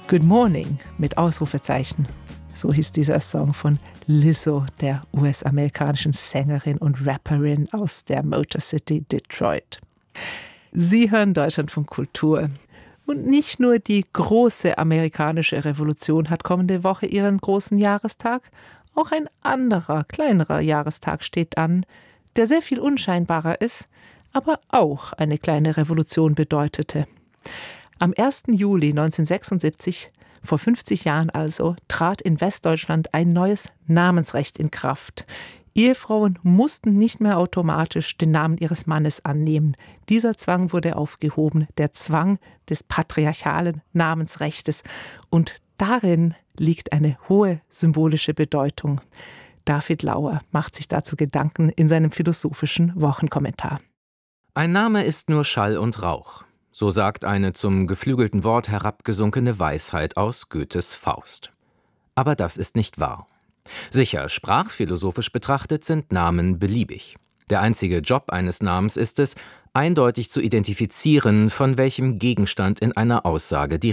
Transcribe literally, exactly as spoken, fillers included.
Good Morning mit Ausrufezeichen. So hieß dieser Song von Lizzo, der U S-amerikanischen Sängerin und Rapperin aus der Motor City Detroit. Sie hören Deutschlandfunk Kultur. Und nicht nur die große amerikanische Revolution hat kommende Woche ihren großen Jahrestag, auch ein anderer, kleinerer Jahrestag steht an, der sehr viel unscheinbarer ist, aber auch eine kleine Revolution bedeutete. Am ersten Juli neunzehnhundertsechsundsiebzig, vor fünfzig Jahren also, trat in Westdeutschland ein neues Namensrecht in Kraft. Ehefrauen mussten nicht mehr automatisch den Namen ihres Mannes annehmen. Dieser Zwang wurde aufgehoben, der Zwang des patriarchalen Namensrechtes. Und darin liegt eine hohe symbolische Bedeutung. David Lauer macht sich dazu Gedanken in seinem philosophischen Wochenkommentar. Ein Name ist nur Schall und Rauch. So sagt eine zum geflügelten Wort herabgesunkene Weisheit aus Goethes Faust. Aber das ist nicht wahr. Sicher, sprachphilosophisch betrachtet sind Namen beliebig. Der einzige Job eines Namens ist es, eindeutig zu identifizieren, von welchem Gegenstand in einer Aussage die